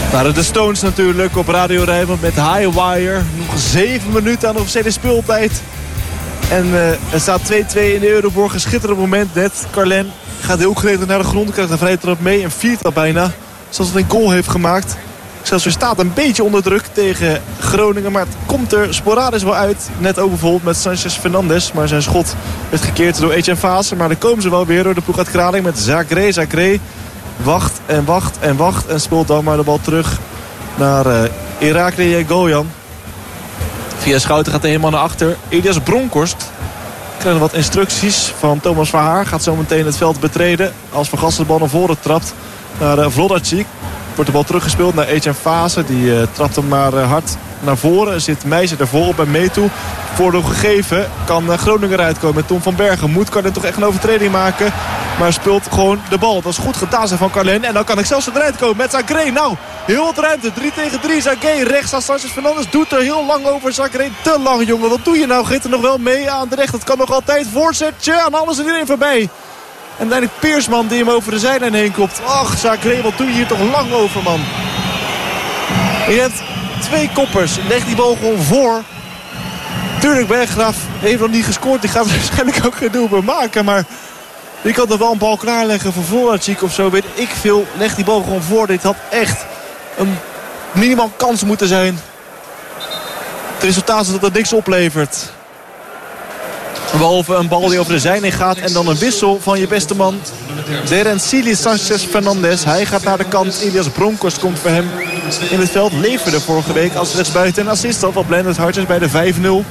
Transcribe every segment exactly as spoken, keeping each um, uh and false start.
waren de Stones natuurlijk op Radio Rijnmond met Highwire. Nog zeven minuten aan de officiële speeltijd. En uh, het staat twee-twee in de Euroborg. Een schitterend moment net. Carlen gaat heel gretig naar de grond. Krijgt een vrije trap mee. En viert dat bijna. Zoals het een goal heeft gemaakt. Excelsior staat een beetje onder druk tegen Groningen. Maar het komt er sporadisch wel uit. Net ook bijvoorbeeld met Sanchez Fernandes. Maar zijn schot werd gekeerd door Etienne Fase. Maar dan komen ze wel weer door de ploeg uit Kraling met Zagré. Zagré wacht en wacht en wacht. En speelt dan maar de bal terug naar uh, Irakli Gojan. Via Schouten gaat hij helemaal naar achter. Elias Bronkhorst krijgt wat instructies van Thomas Verhaar. Gaat zo meteen het veld betreden. Als Van Gastel de bal naar voren trapt naar uh, Vlodacik. Wordt de bal teruggespeeld naar Etienne Fase. Die uh, trapt hem maar uh, hard naar voren. Zit Meijzer ervoor op en mee toe. Voordeel gegeven. Kan uh, Groningen eruit komen met Tom van Bergen. Moet Carlen toch echt een overtreding maken. Maar speelt gewoon de bal. Dat is goed gedaan zijn van Carlen. En dan kan ik zelfs eruit komen met Zagré. Nou, heel wat ruimte. drie tegen drie. Zagré rechts aan Sanchez Fernandes. Doet er heel lang over. Zagré te lang, jongen. Wat doe je nou? Geet er nog wel mee aan de recht. Dat kan nog altijd. Voorzetje aan alles en iedereen voorbij. En uiteindelijk Peersman die hem over de zijlijn heen kopt. Ach, Zagré, wat doe je hier toch lang over, man. En je hebt twee koppers. Leg die bal gewoon voor. Tuurlijk, Berggraaf heeft nog niet gescoord. Die gaat er waarschijnlijk ook geen doelpunt maken. Maar die kan er wel een bal klaarleggen voor Vlodacik of zo. Weet ik veel. Leg die bal gewoon voor. Dit had echt een minimaal kans moeten zijn. Het resultaat is dat het niks oplevert. Behalve een bal die over de zijlijn gaat. En dan een wissel van je beste man. Derencili Sanchez Fernandes. Hij gaat naar de kant. Elias Bronkhorst komt voor hem in het veld. Leverde vorige week als rechtsbuiten. En assist had op Lennart Hartjes bij de vijf nul.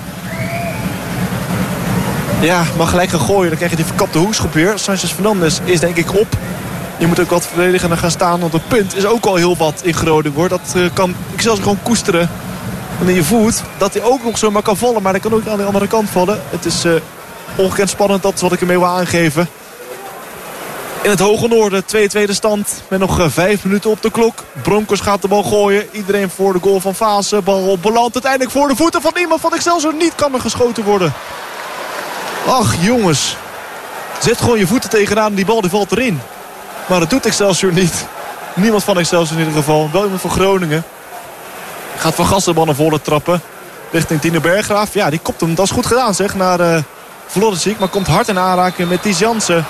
Ja, mag gelijk gaan gooien. Dan krijg je die verkapte hoekschop weer. Sanchez Fernandes is denk ik op. Je moet ook wat verdedigender gaan staan. Want het punt is ook al heel wat in Groningen, hoor. Dat uh, kan ik zelfs gewoon koesteren. En je voelt dat hij ook nog zomaar kan vallen. Maar dat kan ook aan de andere kant vallen. Het is uh, ongekend spannend. Dat is wat ik ermee wil aangeven. In het hoge noorden, twee-twee de stand. Met nog uh, vijf minuten op de klok. Bronkhorst gaat de bal gooien. Iedereen voor de goal van Fase. Bal belandt uiteindelijk voor de voeten van iemand van Excelsior. Niet kan er geschoten worden. Ach jongens. Zet gewoon je voeten tegenaan en die bal die valt erin. Maar dat doet Excelsior niet. Niemand van Excelsior in ieder geval. Wel iemand van Groningen. Gaat Van Gastel de bal naar voren trappen. Richting Tino Berggraaf. Ja, die kopt hem. Dat is goed gedaan zeg. Naar uh, Vlodacik. Maar komt hard in aanraking met Ties Jansen.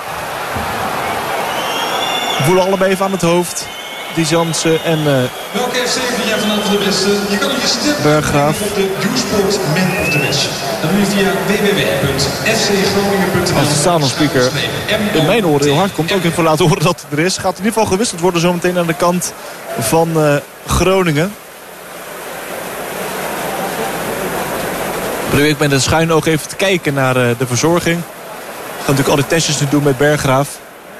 Voelen allebei even aan het hoofd. Ties Jansen en... Uh, Welke F C vind jij vanavond de beste? Je kan ook je stem Berggraaf op de YouSport Man of the Match. Dat doe je via w w w punt f c groningen punt n l. Als de stadionspeaker in mijn oren heel hard komt. Ook even laten horen dat het er is. Gaat in ieder geval gewisseld worden zometeen aan de kant van uh, Groningen. Probeer ik met een schuin oog even te kijken naar uh, de verzorging. Ik ga natuurlijk al die testjes nu doen met Berggraaf.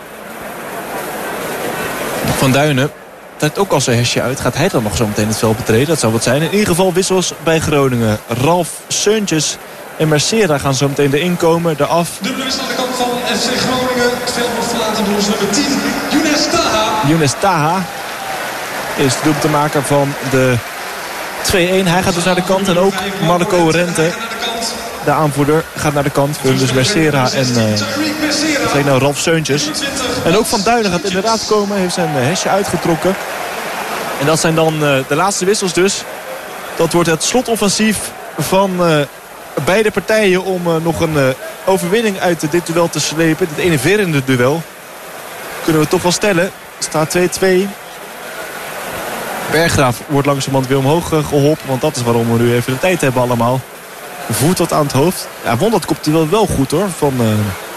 Van Duinen trekt ook al zijn hesje uit. Gaat hij dan nog zo meteen het veld betreden? Dat zou wat zijn. In ieder geval wissels bij Groningen. Ralf Seuntjes en Mercera gaan zo meteen erin komen. Eraf. De wissel aan de kant van F C Groningen. Het veld wordt verlaten door ons nummer tien. Younes Taha. Younes Taha is de doelpunt te maken van de twee-een. Hij gaat dus naar de kant. En ook Marco Rente, de aanvoerder, gaat naar de kant. Dus Mercera en uh, nou Ralf Seuntjes. En ook Van Duinen gaat inderdaad komen. Heeft zijn hesje uitgetrokken. En dat zijn dan uh, de laatste wissels dus. Dat wordt het slotoffensief van uh, beide partijen om uh, nog een uh, overwinning uit dit duel te slepen. Dit enerverende duel. Kunnen we toch wel stellen. Staat twee-twee. Berggraaf wordt langzamerhand weer omhoog uh, geholpen. Want dat is waarom we nu even de tijd hebben allemaal. Voert dat aan het hoofd. Ja, won dat komt hij wel, wel goed hoor. Van uh,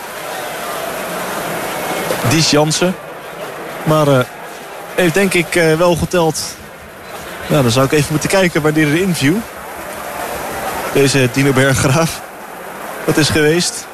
Ties Jansen. Maar uh, heeft denk ik uh, wel geteld. Nou, dan zou ik even moeten kijken wanneer de interview. Deze Tino Berggraaf. Dat is geweest.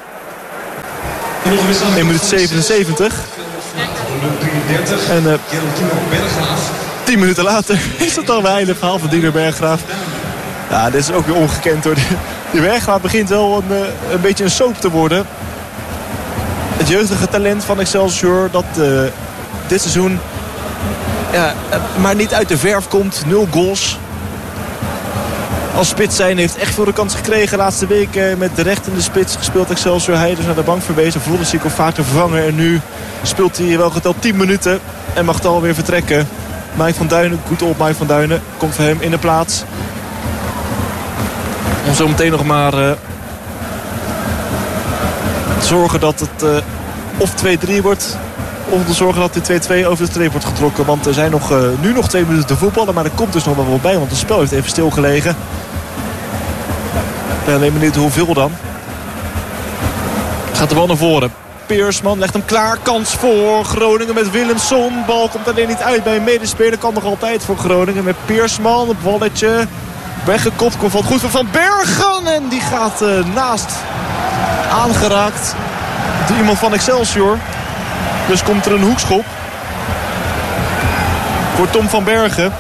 één minuut zevenenzeventig. En uh, tien minuten later is het al weinig verhaal van Tino Berggraaf. Ja, dit is ook weer ongekend hoor. Die Berggraaf begint wel een, een beetje een soap te worden. Het jeugdige talent van Excelsior dat uh, dit seizoen ja, maar niet uit de verf komt. Nul goals. Als spits zijn heeft echt veel de kans gekregen. Laatste week uh, met de recht in de spits gespeeld Excelsior. Hij dus naar de bank verwezen. Vlodacik of vaak te vervangen. En nu speelt hij wel geteld tien minuten. En mag het alweer vertrekken. Mike van Duinen, goed op Mike van Duinen. Komt voor hem in de plaats. Om zo meteen nog maar uh, te zorgen dat het uh, of twee drie wordt. Of te zorgen dat de twee twee over de streep wordt getrokken. Want er zijn nog, uh, nu nog twee minuten te voetballen. Maar er komt dus nog wel wat bij. Want het spel heeft even stilgelegen. Ik ben alleen benieuwd hoeveel dan. Gaat er wel naar voren. Peersman legt hem klaar. Kans voor Groningen met Willemson. Bal komt alleen niet uit bij een medespeler. Kan nog altijd voor Groningen met Peersman. Een balletje weggekopt. Komt van goed van Van Bergen. En die gaat uh, naast. Aangeraakt door iemand van Excelsior. Dus komt er een hoekschop. Voor Tom van Bergen.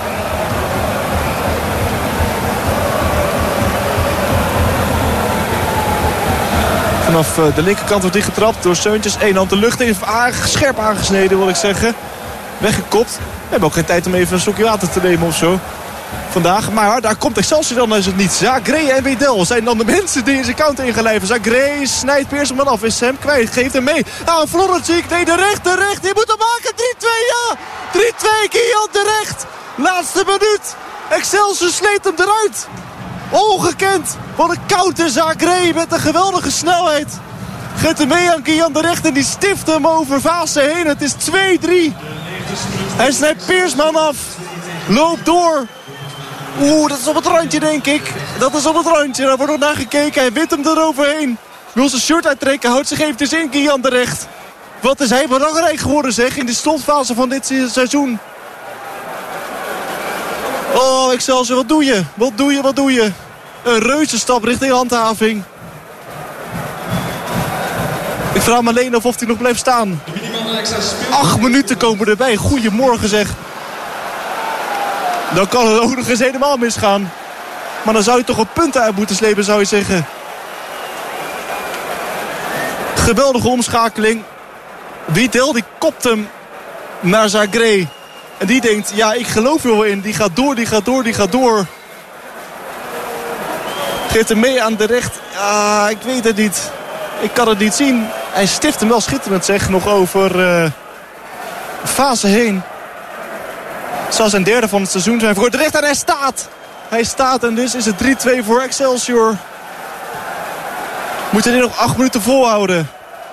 Vanaf de linkerkant wordt die getrapt door Seuntjes. Eén hand de lucht in. Scherp aangesneden wil ik zeggen. Weggekopt. We hebben ook geen tijd om even een stokje water te nemen of zo. Vandaag. Maar daar komt Excelsior dan is het niet. Zagré en Wedel zijn dan de mensen die in zijn counter ingelijven. Zagré snijdt Peersman af. Is hem kwijt. Geeft hem mee. Aan Florentziek. Nee, de recht, de recht. Die moet hem maken. drie twee, ja. drie twee. Kian de recht. Laatste minuut. Excelsior sleept hem eruit. Ongekend. Wat een counter Zagré met een geweldige snelheid. Geeft hem mee aan Kian de recht. En die stift hem over Vaassen heen. Het is twee drie. Hij snijdt Peersman af. Loopt door. Oeh, dat is op het randje, denk ik. Dat is op het randje. Daar wordt nog naar gekeken. Hij wint hem eroverheen. Wil zijn shirt uittrekken. Houdt zich eventjes in, Kian de recht. Wat is hij belangrijk geworden, zeg. In de slotfase van dit seizoen. Oh, Excelsior, wat doe je? Wat doe je, wat doe je? Een reuzenstap richting handhaving. Ik vraag me alleen af of hij nog blijft staan. Acht minuten komen erbij. Goedemorgen, zeg. Dan kan het ook nog eens helemaal misgaan. Maar dan zou je toch een punten uit moeten slepen, zou je zeggen. Geweldige omschakeling. Wedel die kopt hem naar Zagré. En die denkt, ja, ik geloof er wel in. Die gaat door, die gaat door, die gaat door. Geeft hem mee aan de recht. Ja, ik weet het niet. Ik kan het niet zien. Hij stift hem wel schitterend, zeg, nog over uh, fase heen. Het zal zijn derde van het seizoen zijn voor de recht. En hij staat. Hij staat en dus is het drie twee voor Excelsior. Moeten die nog acht minuten volhouden.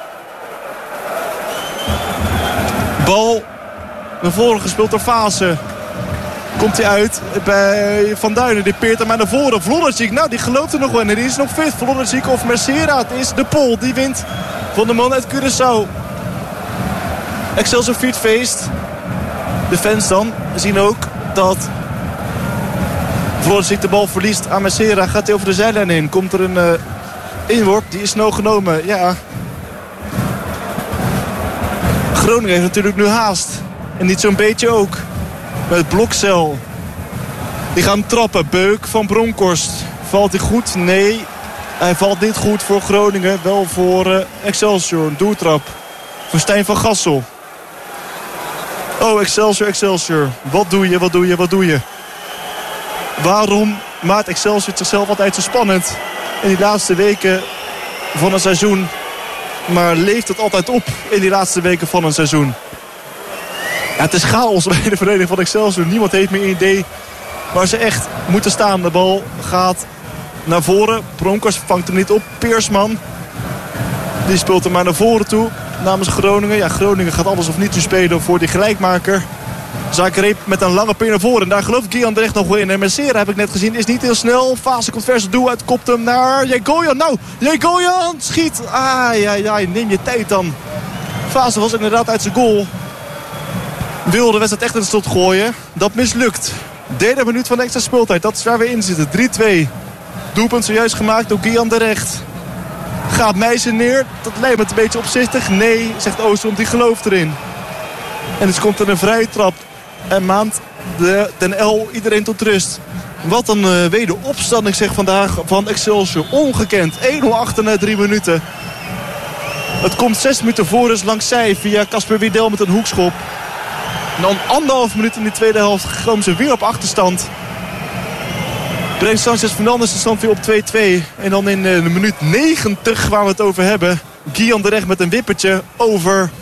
Bal naar voren gespeeld door Vaassen. Komt hij uit bij Van Duinen. Die peert hem maar naar voren. Vlodderziek, nou die gelooft er nog wel in. Die is nog fit. Vlodderziek of Mercera. Het is de Pol. Die wint van de man uit Curaçao. Excelsior viert feest. De fans dan zien ook dat Vlodderziek de bal verliest aan Mercera. Gaat hij over de zijlijn heen. Komt er een uh, inworp. Die is snel genomen. Ja. Groningen heeft natuurlijk nu haast. En niet zo'n beetje ook. Met Blokcel. Die gaan trappen. Beuk van Bronkhorst. Valt hij goed? Nee. Hij valt niet goed voor Groningen. Wel voor uh, Excelsior. Een doeltrap. Voor Stijn van Gassel. Oh, Excelsior, Excelsior. Wat doe je, wat doe je, wat doe je? Waarom maakt Excelsior zichzelf altijd zo spannend? In die laatste weken van een seizoen. Maar leeft het altijd op in die laatste weken van een seizoen? Ja, het is chaos bij de vereniging van Excelsior. Niemand heeft meer een idee waar ze echt moeten staan. De bal gaat naar voren. Bronkhorst vangt hem niet op. Peersman. Die speelt hem maar naar voren toe. Namens Groningen. Ja, Groningen gaat alles of niet spelen voor die gelijkmaker. Zagré met een lange peer naar voren. En daar gelooft Kian de recht nog wel in. En Mercera heb ik net gezien. Is niet heel snel. Fase komt vers doel uit. Kopt hem naar Jegoyan. Nou, Jegoyan schiet. Ai, ai, ai. Neem je tijd dan. Fase was inderdaad uit zijn goal. Wilde de wedstrijd echt in de slot gooien. Dat mislukt. Derde minuut van de extra speeltijd. Dat is waar we in zitten. drie twee. Doelpunt zojuist gemaakt door Kian de recht. Gaat Meijsen neer. Dat lijkt me een beetje opzichtig. Nee, zegt Oosterom. Die gelooft erin. En dus komt er een vrije trap. En maand de Den L iedereen tot rust. Wat een uh, wederopstanding zeg vandaag van Excelsior. Ongekend. één nul achter na drie minuten. Het komt zes minuten voor dus langs zij via Casper Wedel met een hoekschop. En dan anderhalf minuut in de tweede helft komen ze weer op achterstand. Brengt Sanchez Fernandes de stand weer op twee twee. En dan in uh, de minuut negentig waar we het over hebben. Kian de recht met een wippertje over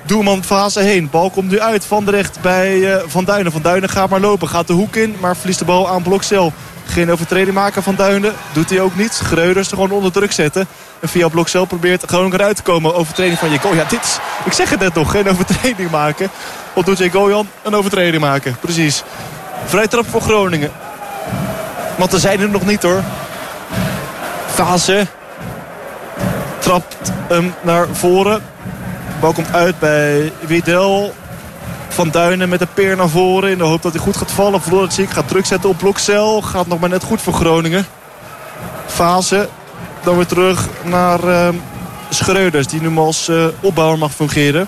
doelman Fase heen. Bal komt nu uit van de recht bij uh, Van Duinen. Van Duinen gaat maar lopen. Gaat de hoek in. Maar verliest de bal aan Blokcel. Geen overtreding maken van Duinen. Doet hij ook niet. Schreuders er gewoon onder druk zetten. En via Blokcel probeert Groningen eruit te komen. Overtreding van Jegoyan. Ja, dit is, ik zeg het net nog. Geen overtreding maken. Of doet Jegoyan een overtreding maken. Precies. Vrij trap voor Groningen. Want er zijn er nog niet hoor. Fase. Trapt hem naar voren. De bal komt uit bij Wiedel. Van Duinen met de peer naar voren. In de hoop dat hij goed gaat vallen. Vlodicic gaat druk zetten op Blokcel. Gaat nog maar net goed voor Groningen. Fase. Dan weer terug naar uh, Schreuders. Die nu als uh, opbouwer mag fungeren.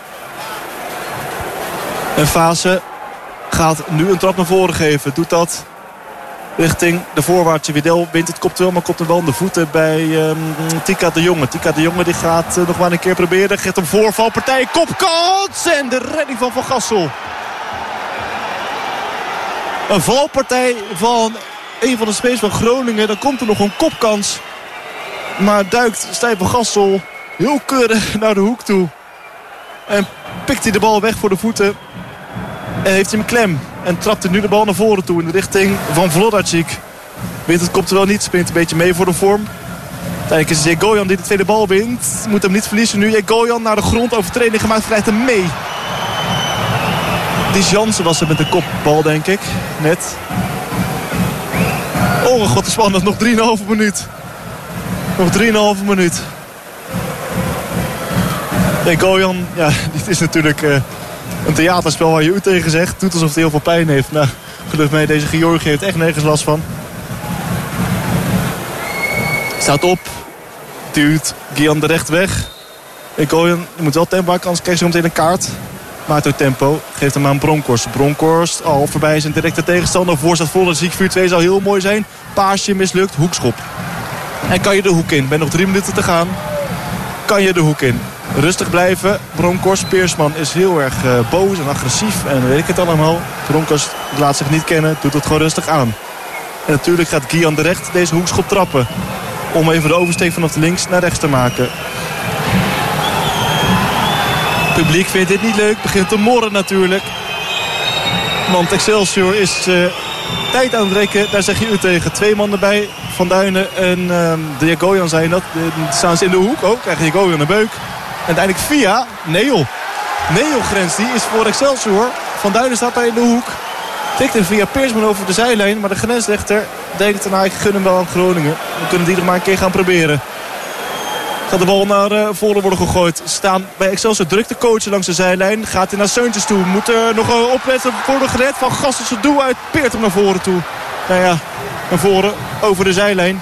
En Fase gaat nu een trap naar voren geven. Doet dat richting de voorwaartse. Wiedel wint het kopduel, maar komt er wel in de voeten bij um, Tika de Jonge. Tika de Jonge die gaat uh, nog maar een keer proberen. Geeft een voorvalpartij. Kopkans! En de redding van Van Gassel. Een valpartij van een van de spelers van Groningen. Dan komt er nog een kopkans. Maar duikt Stijn van Gassel heel keurig naar de hoek toe. En pikt hij de bal weg voor de voeten. En heeft hij hem klem. En trapt hij nu de bal naar voren toe in de richting van Vlodicic. Wint het komt er wel niet. Springt een beetje mee voor de vorm. Uiteindelijk is het Jegoyan die de tweede bal wint. Moet hem niet verliezen nu. Jegoyan naar de grond. Overtreding gemaakt. Krijgt hem mee. Die Jansen was er met de kopbal denk ik. Net. Oh mijn god, te spannend. Nog drieënhalve minuut. Nog drieënhalve minuut. Jegoyan, ja, dit is natuurlijk uh, een theaterspel waar je u tegen zegt. Doet alsof hij heel veel pijn heeft. Nou, geloof mij, deze Georgie heeft echt nergens last van. Staat op. Duwt Gian de recht weg. Jegoyan, je moet wel tempo maken, anders krijg je zo meteen een kaart. Maakt ook tempo. Geeft hem aan Bronkhorst. Bronkhorst al voorbij zijn directe tegenstander. Voor staat Vlodicic. vier twee zou heel mooi zijn. Paasje mislukt. Hoekschop. En kan je de hoek in. Ben nog drie minuten te gaan. Kan je de hoek in. Rustig blijven. Bronkhorst. Peersman is heel erg uh, boos en agressief. En weet ik het allemaal. Bronkhorst laat zich niet kennen. Doet het gewoon rustig aan. En natuurlijk gaat Gian de recht deze hoekschop trappen. Om even de oversteek vanaf de links naar rechts te maken. Het publiek vindt dit niet leuk. Begint te morren natuurlijk. Want Excelsior is uh, tijd aan het rekken. Daar zeg je u tegen. Twee man erbij. Van Duinen en uh, de Jegoyan zijn dat. Uh, staan ze in de hoek ook. Krijgt Jegoyan een beuk. En uiteindelijk via Neil. Neil grens. Die is voor Excelsior. Van Duinen staat daar in de hoek. Tikt hem via Peersman over de zijlijn. Maar de grensrechter denkt, nou, ik gun hem wel aan Groningen. We kunnen die nog maar een keer gaan proberen. Gaat de bal naar uh, voren worden gegooid. Staan bij Excelsior druk te coachen langs de zijlijn. Gaat hij naar Seuntjes toe. Moet er nog uh, opletten worden gered. Van Gassel zijn doel uit. Peert hem naar voren toe. Nou ja, naar voren over de zijlijn.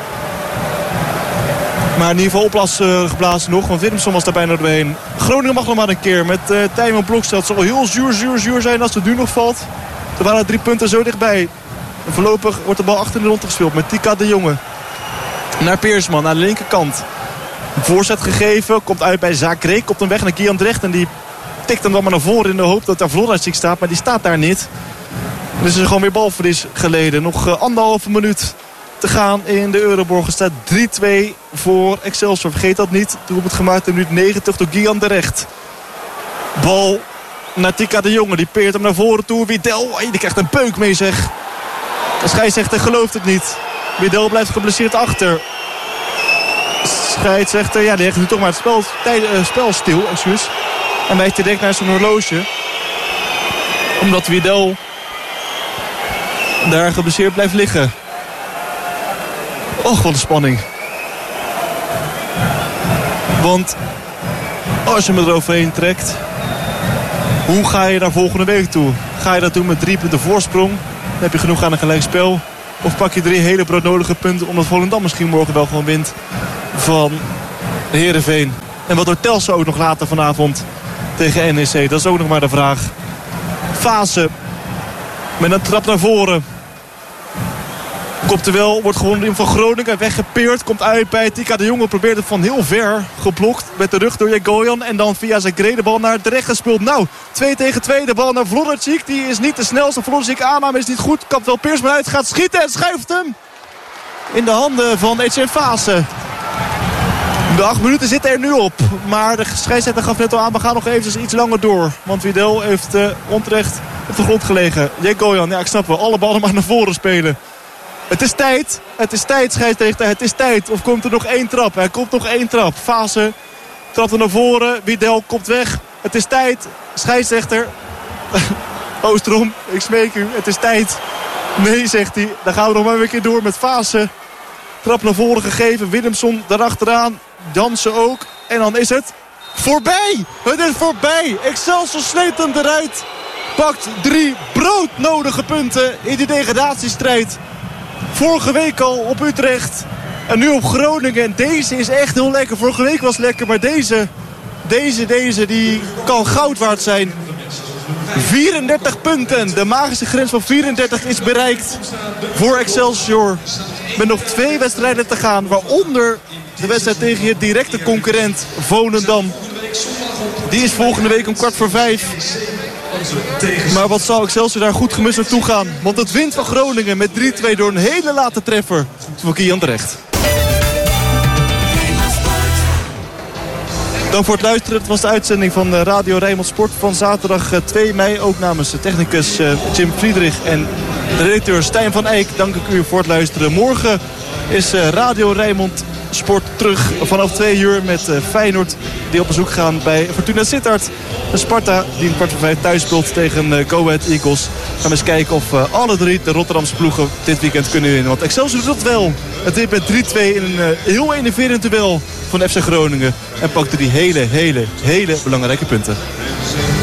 Maar in ieder geval oplas uh, geblazen nog. Want Willemson was daar bijna doorheen. Groningen mag nog maar een keer. Met uh, Tijmen Blokcel. Het zal heel zuur, zuur, zuur zijn als het nu nog valt. Er waren drie punten zo dichtbij. En voorlopig wordt de bal achter in de rond gespeeld. Met Tika de Jonge. Naar Peersman, naar de linkerkant. Een voorzet gegeven. Komt uit bij Zagreb. Komt hem weg naar Gian Drecht. En die tikt hem dan maar naar voren in de hoop dat daar Vlodicic staat. Maar die staat daar niet. Dus er is gewoon weer balverlies geleden. Nog uh, anderhalve minuut te gaan in de Euroborg. Er staat drie twee voor Excelsior. Vergeet dat niet. Toen het gemaakt in minuut negentig door Gian Drecht. Bal naar Tika de Jonge. Die peert hem naar voren toe. Wiedel, die krijgt een peuk mee zeg. De scheidsrechter gelooft het niet. Wiedel blijft geblesseerd achter. Scheidsrechter, ja, die legt nu toch maar het spel, tij, uh, spel stil. Excuus. En wijst direct naar zijn horloge. Omdat Wiedel daar geblesseerd blijft liggen. Och, wat een spanning. Want als je hem eroverheen trekt, hoe ga je daar volgende week toe? Ga je dat doen met drie punten voorsprong? Dan heb je genoeg aan een gelijkspel. Of pak je drie hele broodnodige punten omdat Volendam misschien morgen wel gewoon wint van Heerenveen. En wat doet Telstar ook nog later vanavond tegen N E C? Dat is ook nog maar de vraag. Fase met een trap naar voren. Komt er wel, wordt gewonnen in van Groningen. Weggepeerd, komt uit bij Tika de Jonge. Probeert het van heel ver, geblokt met de rug door Jegoyan. En dan via zijn de bal naar de recht gespeeld. Nou, twee tegen twee, de bal naar Vlodicic. Die is niet de snelste. Vlodicic aanname is niet goed. Kapt wel Peersman uit, gaat schieten en schuift hem in de handen van Etienne Fase. De acht minuten zitten er nu op. Maar de scheidsrechter gaf net al aan, we gaan nog even iets langer door. Want Widel heeft uh, onterecht op de grond gelegen. Jegoyan, ja ik snap wel, alle ballen maar naar voren spelen. Het is tijd, het is tijd scheidsrechter, het is tijd. Of komt er nog één trap? Er komt nog één trap. Fase trapt er naar voren, Widel komt weg. Het is tijd, scheidsrechter. Oosterom, ik smeek u, het is tijd. Nee, zegt hij. Dan gaan we nog maar weer een keer door met Fase. Trap naar voren gegeven, Willemson daarachteraan. Jansen ook. En dan is het voorbij. Het is voorbij. Excelsior sleept hem eruit. Pakt drie broodnodige punten in die degradatiestrijd. Vorige week al op Utrecht. En nu op Groningen. En deze is echt heel lekker. Vorige week was lekker, maar deze, deze, deze, die kan goud waard zijn. vierendertig punten. De magische grens van vierendertig is bereikt voor Excelsior. Met nog twee wedstrijden te gaan. Waaronder de wedstrijd tegen je directe concurrent Volendam. Die is volgende week om kwart voor vijf. Maar wat zou Excelsior daar goed gemist naartoe gaan. Want het wint van Groningen met drie twee door een hele late treffer van Kian Terecht. Dank voor het luisteren. Het was de uitzending van Radio Rijnmond Sport van zaterdag twee mei. Ook namens de technicus Jim Friedrich en de redacteur Stijn van Eyck. Dank ik u voor het luisteren. Morgen is Radio Rijnmond Sport terug vanaf twee uur met Feyenoord die op bezoek gaan bij Fortuna Sittard. En Sparta die een kwart voor vijf thuis speelt tegen Go Ahead Eagles. Gaan we eens kijken of alle drie de Rotterdamse ploegen dit weekend kunnen winnen. Want Excelsior doet dat wel. Het wint met drie twee in een heel enerverend duel van F C Groningen. En pakte die hele, hele, hele belangrijke punten.